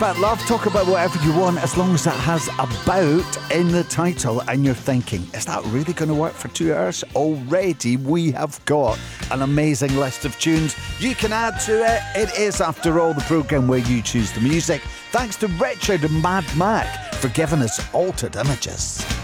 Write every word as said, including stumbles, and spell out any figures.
But love, talk about whatever you want as long as it has about in the title and you're thinking, is that really going to work for two hours? Already we have got an amazing list of tunes you can add to it. It is, after all, the programme where you choose the music. Thanks to Richard and Mad Mac for giving us Altered Images.